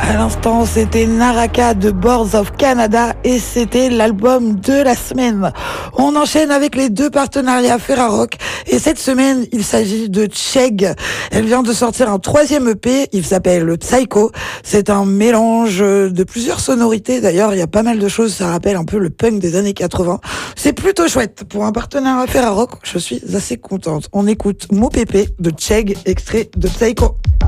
À l'instant, c'était Naraka de Boards of Canada et c'était l'album de la semaine. On enchaîne avec les deux partenariats Ferrarock et cette semaine, il s'agit de Chegg. Elle vient de sortir un 3e EP, il s'appelle le Psycho. C'est un mélange de plusieurs sonorités. D'ailleurs, il y a pas mal de choses, ça rappelle un peu le punk des années 80. C'est plutôt chouette. Pour un partenariat Ferrarock, je suis assez contente. On écoute Mo Pépé de Chegg, extrait de Psycho.